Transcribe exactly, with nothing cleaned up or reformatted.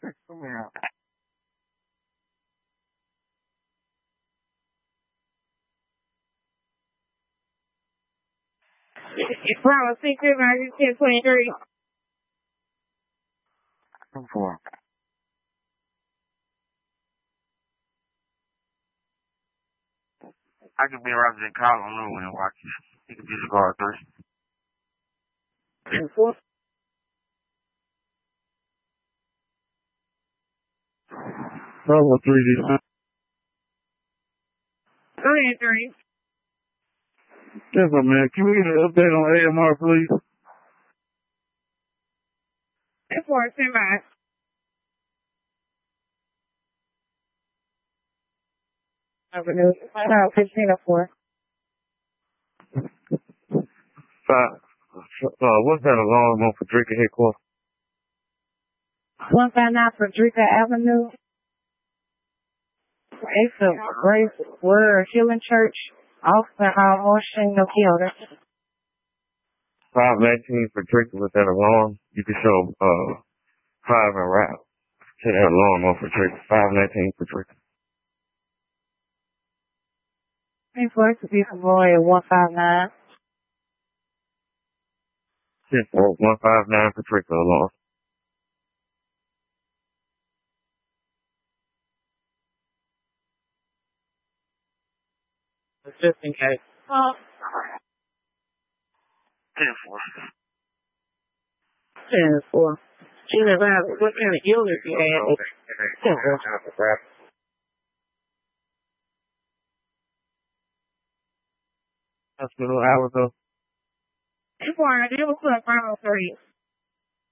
Yeah. Bravo six three nine ten twenty three. Four. I could be around in Colin room and watch it. He could be the guard three. And four. Bravo three D. Three and three. Yes, man. Can we get an update on A M R, please? It's four, stand by. Avenue, five, fifteen oh four. Five. Uh, what's that alarm on Frederica headquarters? one five nine Frederica Avenue. It's a Grace Word Healing Church off the Hall, Washington, Kyoto. five nineteen Frederica with that alarm. You can show uh five and route to that alarm on Frederica. five nineteen Frederica. Thanks for to be for boy one five nine. Yes, one five nine Frederica alarm. Just in case. Oh. ten four. ten four. She never had what kind of illness you had. ten four. Hospital hours ago. ten four, I never put five oh three.